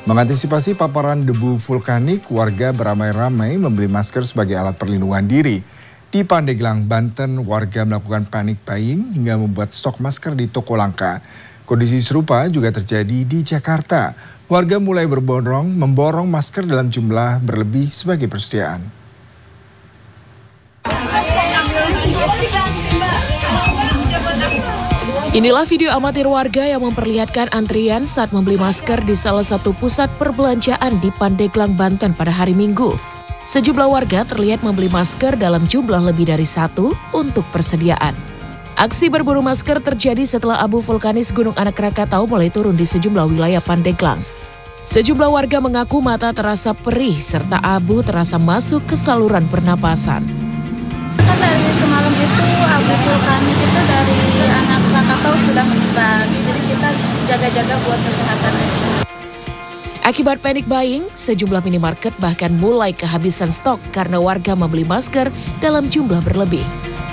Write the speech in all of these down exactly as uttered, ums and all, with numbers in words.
Mengantisipasi paparan debu vulkanik, warga beramai-ramai membeli masker sebagai alat perlindungan diri. Di Pandeglang, Banten, warga melakukan panic buying hingga membuat stok masker di toko langka. Kondisi serupa juga terjadi di Jakarta. Warga mulai berbondong memborong masker dalam jumlah berlebih sebagai persediaan. Inilah video amatir warga yang memperlihatkan antrian saat membeli masker di salah satu pusat perbelanjaan di Pandeglang, Banten pada hari Minggu. Sejumlah warga terlihat membeli masker dalam jumlah lebih dari satu untuk persediaan. Aksi berburu masker terjadi setelah abu vulkanis Gunung Anak Rakatau mulai turun di sejumlah wilayah Pandeglang. Sejumlah warga mengaku mata terasa perih serta abu terasa masuk ke saluran pernapasan. Kan dari semalam itu abu vulkanis itu dari Anak Rakatau sudah menyebar, jadi kita jaga-jaga buat kesehatan aja. Akibat panic buying, sejumlah minimarket bahkan mulai kehabisan stok karena warga membeli masker dalam jumlah berlebih.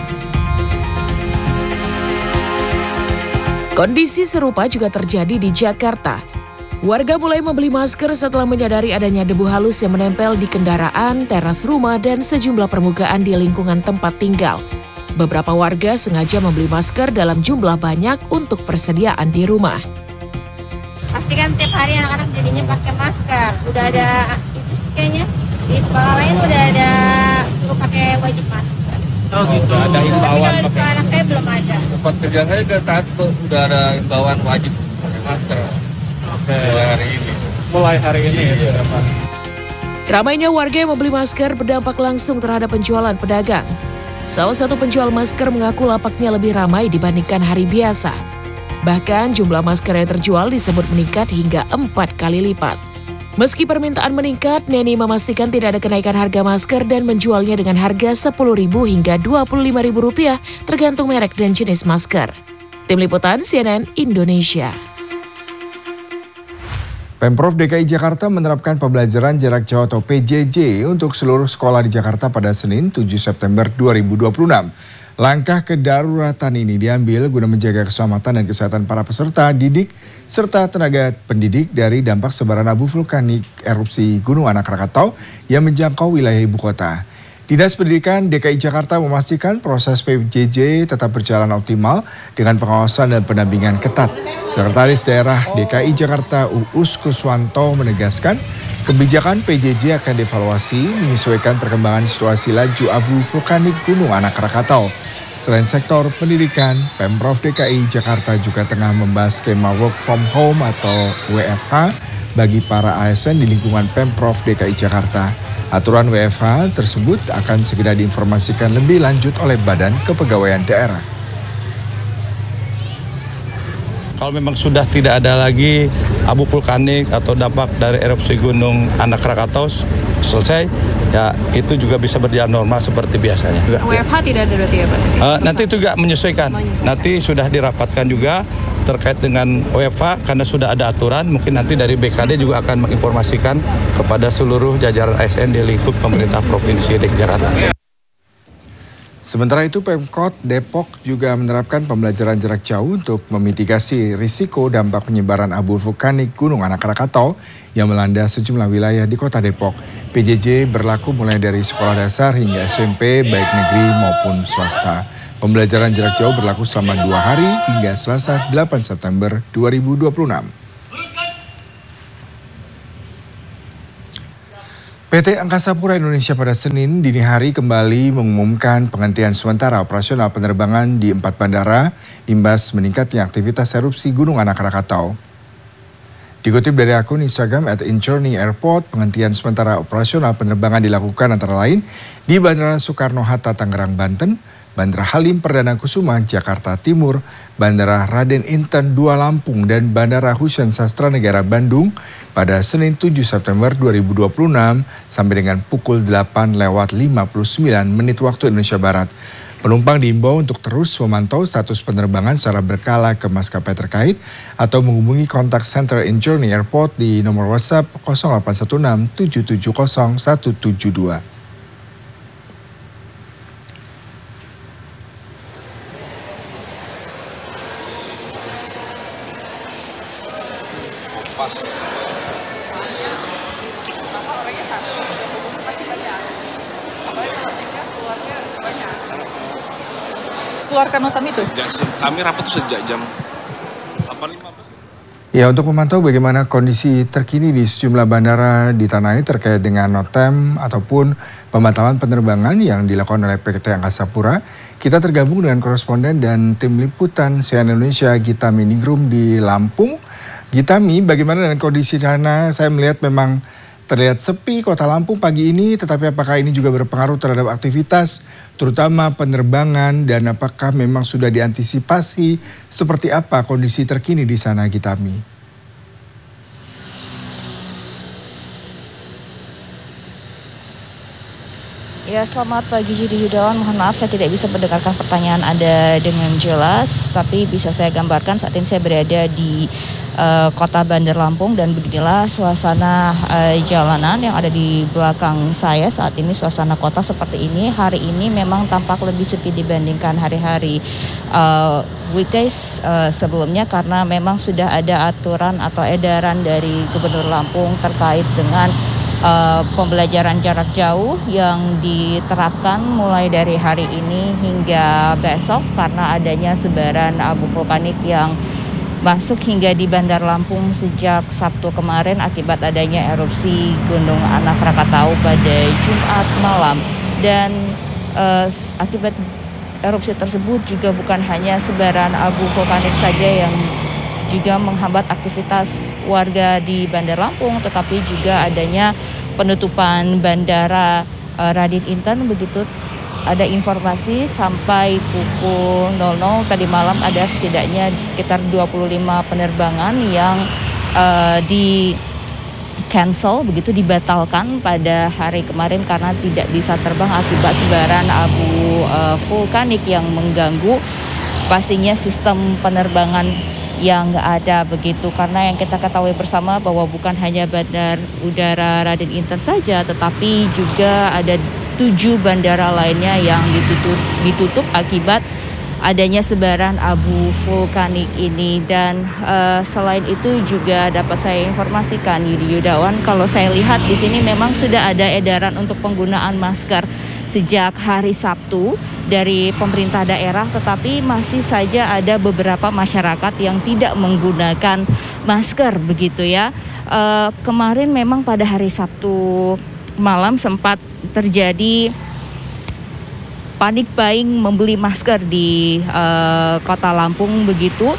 Kondisi serupa juga terjadi di Jakarta. Warga mulai membeli masker setelah menyadari adanya debu halus yang menempel di kendaraan, teras rumah, dan sejumlah permukaan di lingkungan tempat tinggal. Beberapa warga sengaja membeli masker dalam jumlah banyak untuk persediaan di rumah. Pastikan tiap hari anak-anak jadinya pakai masker. Udah ada itu kayaknya di sekolah lain udah ada suruh pakai wajib masker. Oh gitu. Ada himbauan pakai. Di sekolah anak saya belum ada. Tempat kerja saya udah taat tuh, udah ada himbauan wajib pakai masker. Oke. Mulai hari ini. Mulai hari ini ya, ya Pak. Ramainya warga yang membeli masker berdampak langsung terhadap penjualan pedagang. Salah satu penjual masker mengaku lapaknya lebih ramai dibandingkan hari biasa. Bahkan jumlah masker yang terjual disebut meningkat hingga empat kali lipat. Meski permintaan meningkat, Neni memastikan tidak ada kenaikan harga masker dan menjualnya dengan harga sepuluh ribu hingga dua puluh lima ribu rupiah tergantung merek dan jenis masker. Tim Liputan C N N Indonesia. Pemprov D K I Jakarta menerapkan pembelajaran jarak jauh atau P J J untuk seluruh sekolah di Jakarta pada Senin tujuh September dua ribu dua puluh enam. Langkah kedaruratan ini diambil guna menjaga keselamatan dan kesehatan para peserta didik serta tenaga pendidik dari dampak sebaran abu vulkanik erupsi Gunung Anak Rakatau yang menjangkau wilayah ibu kota. Dinas Pendidikan D K I Jakarta memastikan proses P J J tetap berjalan optimal dengan pengawasan dan pendampingan ketat. Sekretaris Daerah D K I Jakarta Uus Kuswanto menegaskan kebijakan P J J akan dievaluasi menyesuaikan perkembangan situasi laju abu vulkanik Gunung Anak Rakatau. Selain sektor pendidikan, Pemprov D K I Jakarta juga tengah membahas skema work from home atau W F H bagi para A S N di lingkungan Pemprov D K I Jakarta. Aturan W F H tersebut akan segera diinformasikan lebih lanjut oleh Badan Kepegawaian Daerah. Kalau memang sudah tidak ada lagi abu vulkanik atau dampak dari erupsi Gunung Anak Rakatau selesai, ya itu juga bisa berjalan normal seperti biasanya. W F H tidak ada berarti ya Pak? Uh, nanti juga menyesuaikan. menyesuaikan, nanti sudah dirapatkan juga terkait dengan W F H karena sudah ada aturan, mungkin nanti dari B K D juga akan menginformasikan kepada seluruh jajaran A S N di lingkup pemerintah Provinsi D K I Jakarta. Sementara itu Pemkot Depok juga menerapkan pembelajaran jarak jauh untuk memitigasi risiko dampak penyebaran abu vulkanik Gunung Anak Rakatau yang melanda sejumlah wilayah di kota Depok. P J J berlaku mulai dari sekolah dasar hingga S M P baik negeri maupun swasta. Pembelajaran jarak jauh berlaku selama dua hari hingga Selasa delapan September dua ribu dua puluh enam. P T Angkasa Pura Indonesia pada Senin dini hari kembali mengumumkan penghentian sementara operasional penerbangan di empat bandara imbas meningkatnya aktivitas erupsi Gunung Anak Rakatau. Dikutip dari akun Instagram at Incheon Airport, penghentian sementara operasional penerbangan dilakukan antara lain di Bandara Soekarno-Hatta Tangerang, Banten, Bandara Halim Perdana Kusuma Jakarta Timur, Bandara Raden Inten dua Lampung, dan Bandara Husein Sastra Negara Bandung pada Senin tujuh September dua ribu dua puluh enam sampai dengan pukul delapan lewat lima puluh sembilan menit waktu Indonesia Barat. Penumpang diimbau untuk terus memantau status penerbangan secara berkala ke maskapai terkait atau menghubungi kontak center Incheon Airport di nomor WhatsApp nol delapan satu enam tujuh tujuh nol satu tujuh dua. Pas. Keluarkan notam itu? Kami rapat itu sejak jam delapan lima belas. Ya, untuk memantau bagaimana kondisi terkini di sejumlah bandara di tanah air terkait dengan notem ataupun pembatalan penerbangan yang dilakukan oleh P T Angkasa Pura, kita tergabung dengan koresponden dan tim liputan C N N Indonesia Gitami Ningrum di Lampung. Gitami, bagaimana dengan kondisi di sana? Saya melihat memang terlihat sepi kota Lampung pagi ini, tetapi apakah ini juga berpengaruh terhadap aktivitas, terutama penerbangan, dan apakah memang sudah diantisipasi seperti apa kondisi terkini di sana, Gitami? Ya, selamat pagi Yudi Yudawan. Mohon maaf saya tidak bisa mendengarkan pertanyaan Anda dengan jelas, tapi bisa saya gambarkan saat ini saya berada di uh, kota Bandar Lampung dan beginilah suasana uh, jalanan yang ada di belakang saya saat ini. Suasana kota seperti ini hari ini memang tampak lebih sepi dibandingkan hari-hari uh, weekdays uh, sebelumnya, karena memang sudah ada aturan atau edaran dari Gubernur Lampung terkait dengan Uh, pembelajaran jarak jauh yang diterapkan mulai dari hari ini hingga besok karena adanya sebaran abu vulkanik yang masuk hingga di Bandar Lampung sejak Sabtu kemarin akibat adanya erupsi Gunung Anak Rakatau pada Jumat malam. Dan uh, akibat erupsi tersebut juga bukan hanya sebaran abu vulkanik saja yang juga menghambat aktivitas warga di Bandar Lampung, tetapi juga adanya penutupan bandara uh, Raden Inten. Begitu ada informasi sampai pukul nol nol tadi malam ada setidaknya sekitar dua puluh lima penerbangan yang uh, di cancel, begitu dibatalkan pada hari kemarin karena tidak bisa terbang akibat sebaran abu uh, vulkanik yang mengganggu pastinya sistem penerbangan yang ada begitu. Karena yang kita ketahui bersama bahwa bukan hanya bandar udara Raden Inten saja, tetapi juga ada tujuh bandara lainnya yang ditutup, ditutup akibat adanya sebaran abu vulkanik ini. Dan uh, selain itu juga dapat saya informasikan Yudi Yudawan, kalau saya lihat di sini memang sudah ada edaran untuk penggunaan masker sejak hari Sabtu dari pemerintah daerah, tetapi masih saja ada beberapa masyarakat yang tidak menggunakan masker begitu ya. Uh, kemarin memang pada hari Sabtu malam sempat terjadi panik buying membeli masker di uh, kota Lampung begitu,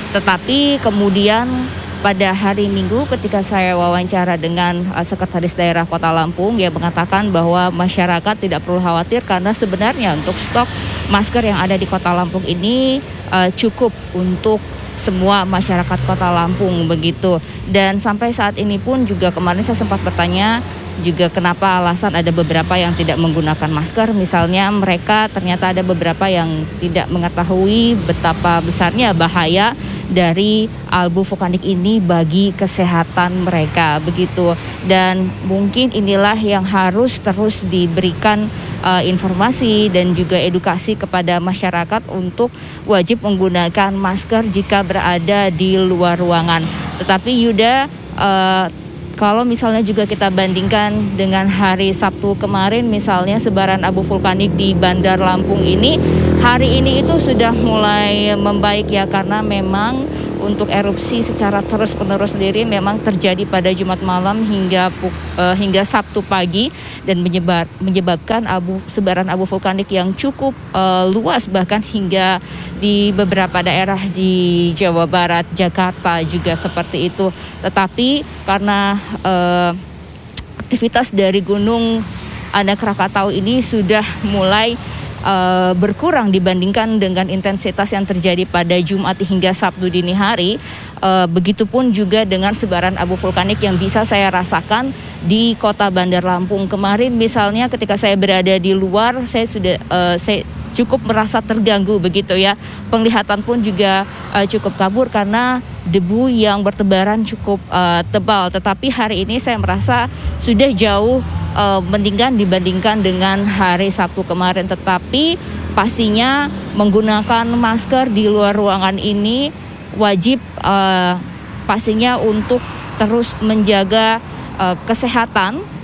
tetapi kemudian pada hari Minggu ketika saya wawancara dengan uh, Sekretaris Daerah Kota Lampung, dia mengatakan bahwa masyarakat tidak perlu khawatir karena sebenarnya untuk stok masker yang ada di Kota Lampung ini uh, cukup untuk semua masyarakat Kota Lampung begitu. Dan sampai saat ini pun juga kemarin saya sempat bertanya juga kenapa alasan ada beberapa yang tidak menggunakan masker. Misalnya mereka ternyata ada beberapa yang tidak mengetahui betapa besarnya bahaya dari abu vulkanik ini bagi kesehatan mereka begitu. Dan mungkin inilah yang harus terus diberikan uh, informasi dan juga edukasi kepada masyarakat untuk wajib menggunakan masker jika berada di luar ruangan. Tetapi Yuda, uh, kalau misalnya juga kita bandingkan dengan hari Sabtu kemarin, misalnya sebaran abu vulkanik di Bandar Lampung ini, hari ini itu sudah mulai membaik ya, karena memang untuk erupsi secara terus-menerus sendiri memang terjadi pada Jumat malam hingga uh, hingga Sabtu pagi dan menyebar, menyebabkan abu sebaran abu vulkanik yang cukup uh, luas, bahkan hingga di beberapa daerah di Jawa Barat, Jakarta juga seperti itu. Tetapi karena uh, aktivitas dari Gunung Anak Rakatau ini sudah mulai Uh, berkurang dibandingkan dengan intensitas yang terjadi pada Jumat hingga Sabtu dini hari. Uh, begitupun juga dengan sebaran abu vulkanik yang bisa saya rasakan di kota Bandar Lampung. Kemarin misalnya ketika saya berada di luar, saya sudah uh, saya cukup merasa terganggu begitu ya. Penglihatan pun juga uh, cukup kabur karena debu yang bertebaran cukup uh, tebal. Tetapi hari ini saya merasa sudah jauh uh, mendingan dibandingkan dengan hari Sabtu kemarin. Tetapi pastinya menggunakan masker di luar ruangan ini wajib uh, pastinya untuk terus menjaga uh, kesehatan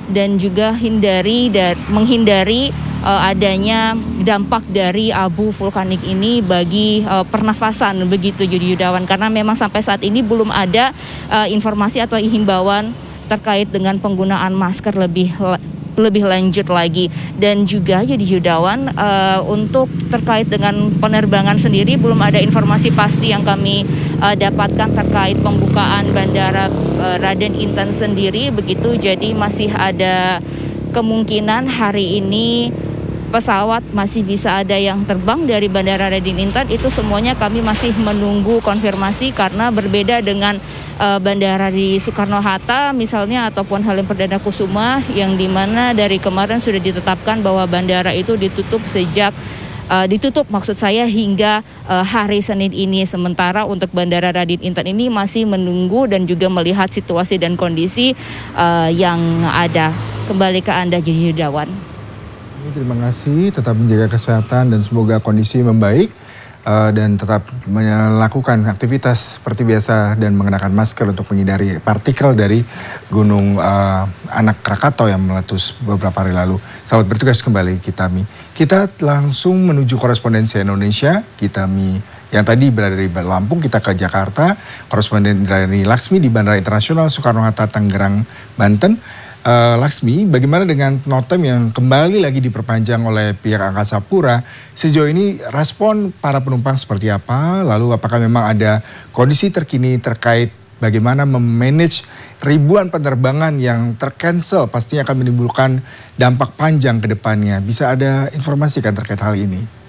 dan juga hindari dan menghindari uh, adanya dampak dari abu vulkanik ini bagi uh, pernafasan begitu Yudi Yudawan, karena memang sampai saat ini belum ada uh, informasi atau himbauan terkait dengan penggunaan masker lebih lebih lanjut lagi. Dan juga Yudi Yudawan, uh, untuk terkait dengan penerbangan sendiri belum ada informasi pasti yang kami uh, dapatkan terkait pembukaan bandara uh, Raden Intan sendiri begitu. Jadi masih ada kemungkinan hari ini pesawat masih bisa ada yang terbang dari Bandara Raden Intan. Itu semuanya kami masih menunggu konfirmasi, karena berbeda dengan uh, bandara di Soekarno-Hatta misalnya ataupun Halim Perdana Kusuma yang dimana dari kemarin sudah ditetapkan bahwa bandara itu ditutup sejak uh, ditutup maksud saya hingga uh, hari Senin ini. Sementara untuk Bandara Raden Intan ini masih menunggu dan juga melihat situasi dan kondisi uh, yang ada. Kembali ke Anda Yudi Yudawan. Terima kasih, tetap menjaga kesehatan dan semoga kondisi membaik uh, dan tetap melakukan aktivitas seperti biasa dan mengenakan masker untuk menghindari partikel dari gunung uh, anak Krakatau yang meletus beberapa hari lalu. Selamat bertugas kembali Kitami. Kita langsung menuju korespondensi Indonesia, Kitami yang tadi berada di Lampung, kita ke Jakarta. Koresponden Indrayani Laksmi di Bandara Internasional Soekarno-Hatta, Tangerang, Banten. Uh, Laksmi, bagaimana dengan notem yang kembali lagi diperpanjang oleh pihak Angkasa Pura? Sejauh ini respon para penumpang seperti apa? Lalu apakah memang ada kondisi terkini terkait bagaimana memanage ribuan penerbangan yang tercancel? Pastinya akan menimbulkan dampak panjang ke depannya. Bisa ada informasi kan terkait hal ini?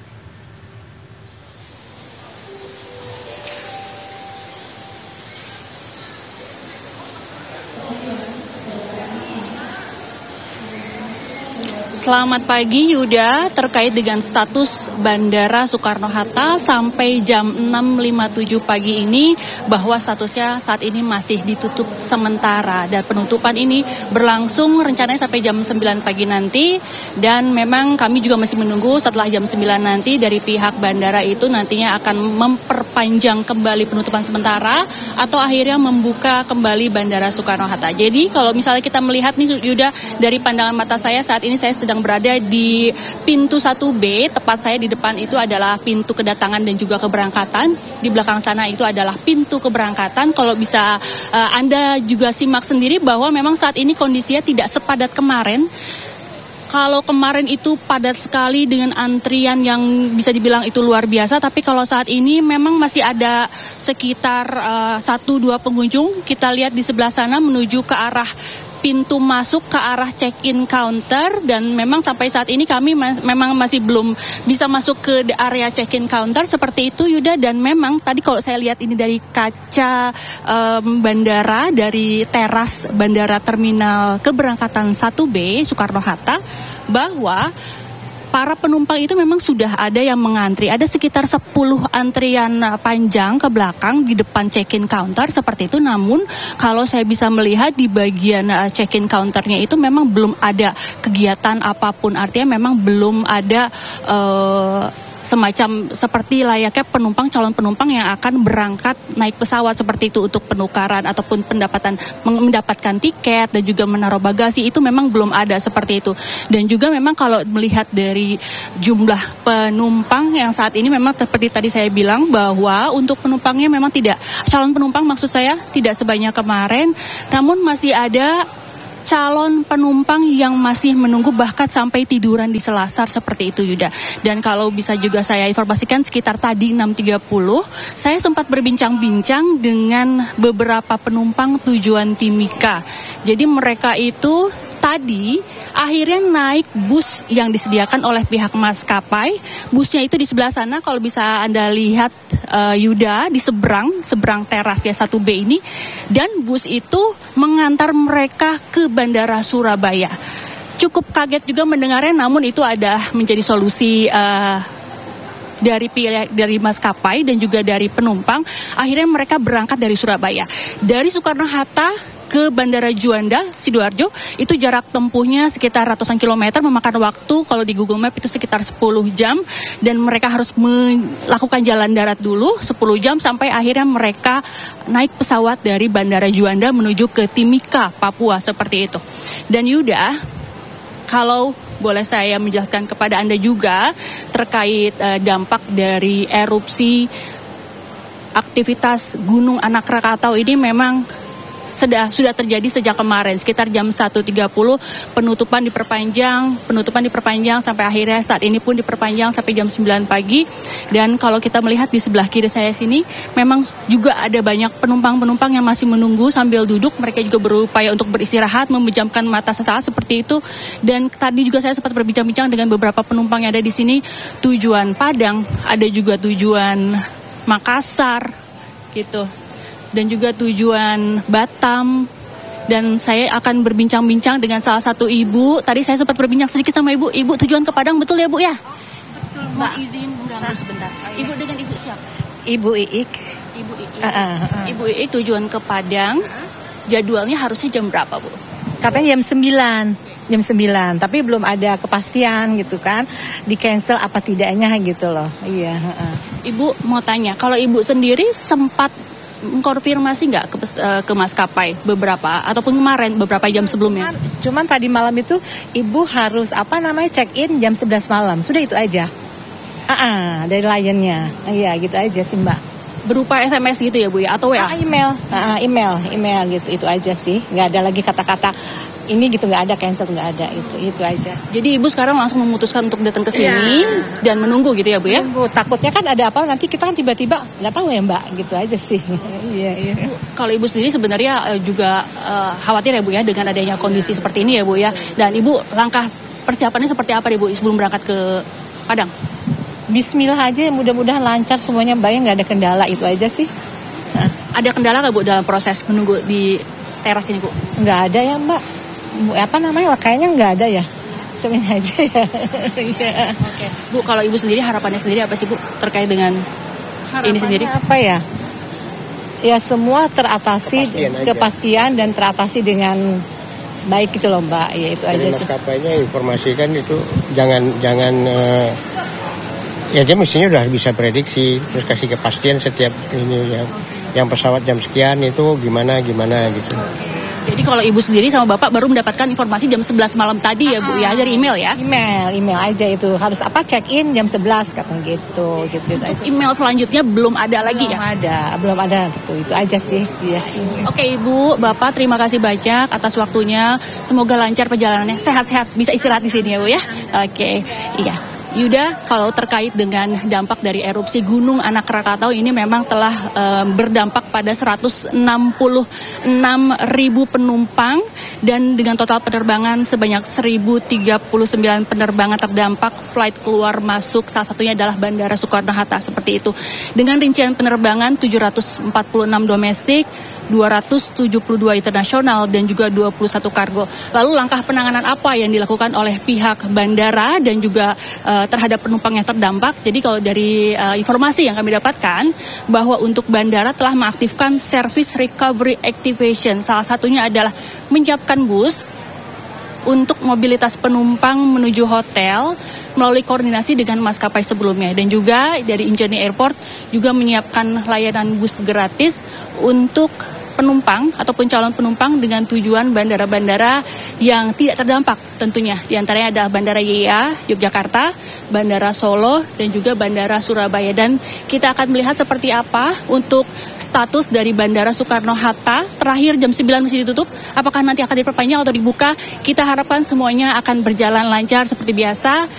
Selamat pagi Yuda, terkait dengan status Bandara Soekarno-Hatta sampai jam enam lima puluh tujuh pagi ini bahwa statusnya saat ini masih ditutup sementara, dan penutupan ini berlangsung rencananya sampai jam sembilan pagi nanti. Dan memang kami juga masih menunggu setelah jam sembilan nanti dari pihak bandara itu nantinya akan memperpanjang kembali penutupan sementara atau akhirnya membuka kembali Bandara Soekarno-Hatta. Jadi kalau misalnya kita melihat nih Yuda, dari pandangan mata saya saat ini saya sedang berada di pintu satu B, tepat saya di depan itu adalah pintu kedatangan dan juga keberangkatan. Di belakang sana itu adalah pintu keberangkatan. Kalau bisa uh, Anda juga simak sendiri bahwa memang saat ini kondisinya tidak sepadat kemarin. Kalau kemarin itu padat sekali dengan antrian yang bisa dibilang itu luar biasa, tapi kalau saat ini memang masih ada sekitar uh, satu dua pengunjung. Kita lihat di sebelah sana menuju ke arah pintu masuk ke arah check-in counter, dan memang sampai saat ini kami mas, memang masih belum bisa masuk ke area check-in counter seperti itu Yuda. Dan memang tadi kalau saya lihat ini dari kaca um, bandara, dari teras bandara terminal keberangkatan satu B Soekarno-Hatta, bahwa para penumpang itu memang sudah ada yang mengantri. Ada sekitar sepuluh antrian panjang ke belakang di depan check-in counter seperti itu. Namun kalau saya bisa melihat di bagian check-in counternya itu memang belum ada kegiatan apapun. Artinya memang belum ada uh, semacam seperti layaknya penumpang, calon penumpang yang akan berangkat naik pesawat seperti itu untuk penukaran ataupun pendapatan mendapatkan tiket dan juga menaruh bagasi, itu memang belum ada seperti itu. Dan juga memang kalau melihat dari jumlah penumpang yang saat ini memang seperti tadi saya bilang bahwa untuk penumpangnya memang tidak, calon penumpang maksud saya tidak sebanyak kemarin, namun masih ada calon penumpang yang masih menunggu bahkan sampai tiduran di selasar seperti itu Yuda. Dan kalau bisa juga saya informasikan sekitar tadi enam tiga puluh saya sempat berbincang-bincang dengan beberapa penumpang tujuan Timika. Jadi mereka itu tadi akhirnya naik bus yang disediakan oleh pihak maskapai. Busnya itu di sebelah sana kalau bisa Anda lihat uh, Yuda, di seberang, seberang teras ya satu B ini. Dan bus itu mengantar mereka ke Bandara Surabaya. Cukup kaget juga mendengarnya, namun itu ada menjadi solusi uh, dari dari maskapai dan juga dari penumpang. Akhirnya mereka berangkat dari Surabaya. Dari Soekarno-Hatta ke Bandara Juanda, Sidoarjo, itu jarak tempuhnya sekitar ratusan kilometer, memakan waktu kalau di Google Map itu sekitar sepuluh jam, dan mereka harus melakukan jalan darat dulu sepuluh jam sampai akhirnya mereka naik pesawat dari Bandara Juanda menuju ke Timika, Papua, seperti itu. Dan Yuda, kalau boleh saya menjelaskan kepada Anda juga terkait uh, dampak dari erupsi aktivitas Gunung Anak Krakatau ini, memang sudah sudah terjadi sejak kemarin sekitar jam satu tiga puluh, penutupan diperpanjang, penutupan diperpanjang sampai akhirnya saat ini pun diperpanjang sampai jam sembilan pagi. Dan kalau kita melihat di sebelah kiri saya sini, memang juga ada banyak penumpang-penumpang yang masih menunggu sambil duduk. Mereka juga berupaya untuk beristirahat, memejamkan mata sesaat seperti itu. Dan tadi juga saya sempat berbincang-bincang dengan beberapa penumpang yang ada di sini, tujuan Padang, ada juga tujuan Makassar gitu, dan juga tujuan Batam. Dan saya akan berbincang-bincang dengan salah satu ibu. Tadi saya sempat berbincang sedikit sama ibu. Ibu, tujuan ke Padang betul ya Bu ya? Betul, Mbak. Mau izin mengganggu sebentar. Ibu dengan ibu siapa? Ibu Iik. Ibu Iik. Uh, uh, uh. Ibu Iik tujuan ke Padang. Jadwalnya harusnya jam berapa, Bu? Katanya jam sembilan. Jam sembilan, tapi belum ada kepastian gitu kan, di cancel apa tidaknya gitu loh. Iya. Uh, uh. Ibu mau tanya, kalau ibu sendiri sempat mengkonfirmasi nggak ke, ke maskapai beberapa ataupun kemarin beberapa jam sebelumnya? Cuman, cuman tadi malam itu ibu harus apa namanya check in jam sebelas malam, sudah itu aja. Ah, uh-uh, dari Lion-nya, iya gitu aja sih Mbak. Berupa S M S gitu ya Bu ya, atau W A? Ah, email, uh, email, email gitu, itu aja sih, nggak ada lagi kata-kata ini gitu, nggak ada, cancel nggak ada, itu itu aja. Jadi ibu sekarang langsung memutuskan untuk datang ke sini ya, dan menunggu gitu ya Bu ya? Menunggu, takutnya kan ada apa nanti kita kan tiba-tiba nggak tahu ya Mbak, gitu aja sih. Iya iya. Bu, kalau ibu sendiri sebenarnya juga uh, khawatir ya Bu ya dengan adanya kondisi seperti ini ya Bu ya, dan ibu langkah persiapannya seperti apa nih Bu sebelum berangkat ke Padang? Bismillah aja, mudah-mudahan lancar semuanya Mbak, ya nggak ada kendala, itu aja sih. Nah. Ada kendala nggak Bu dalam proses menunggu di teras ini Bu? Nggak ada ya Mbak. Apa namanya, kayaknya nggak ada ya, semuanya aja ya. Oke, Bu, kalau ibu sendiri harapannya sendiri apa sih Bu terkait dengan harapannya ini sendiri? Apa ya? Ya semua teratasi, kepastian, kepastian dan teratasi dengan baik gitu loh Mbak. Ya itu aja sih. Maskapainya informasikan itu jangan jangan uh, ya dia mestinya udah bisa prediksi, terus kasih kepastian setiap ini ya. Yang pesawat jam sekian itu gimana gimana gitu. Jadi kalau ibu sendiri sama bapak baru mendapatkan informasi jam sebelas malam tadi ya Bu, ya dari email ya? Email, email aja itu. Harus apa, check in jam sebelas katanya gitu. gitu Untuk aja. Email selanjutnya belum ada lagi belum ya? Belum ada, belum ada gitu. Itu aja sih. Ya. Oke Ibu, Bapak terima kasih banyak atas waktunya. Semoga lancar perjalanannya, sehat-sehat, bisa istirahat di sini ya Bu ya? Oke, iya. Yuda, kalau terkait dengan dampak dari erupsi Gunung Anak Krakatau ini memang telah e, berdampak pada seratus enam puluh enam ribu penumpang dan dengan total penerbangan sebanyak seribu tiga puluh sembilan penerbangan terdampak, flight keluar masuk salah satunya adalah Bandara Soekarno-Hatta seperti itu. Dengan rincian penerbangan tujuh ratus empat puluh enam domestik, dua ratus tujuh puluh dua internasional dan juga dua puluh satu kargo. Lalu langkah penanganan apa yang dilakukan oleh pihak bandara dan juga uh, terhadap penumpang yang terdampak? Jadi kalau dari uh, informasi yang kami dapatkan bahwa untuk bandara telah mengaktifkan service recovery activation. Salah satunya adalah menyiapkan bus untuk mobilitas penumpang menuju hotel melalui koordinasi dengan maskapai sebelumnya, dan juga dari Engineer Airport juga menyiapkan layanan bus gratis untuk penumpang ataupun calon penumpang dengan tujuan bandara-bandara yang tidak terdampak tentunya. Di antaranya adalah Bandara Y I A Yogyakarta, Bandara Solo, dan juga Bandara Surabaya. Dan kita akan melihat seperti apa untuk status dari Bandara Soekarno-Hatta. Terakhir jam sembilan masih ditutup. Apakah nanti akan diperpanjang atau dibuka? Kita harapkan semuanya akan berjalan lancar seperti biasa.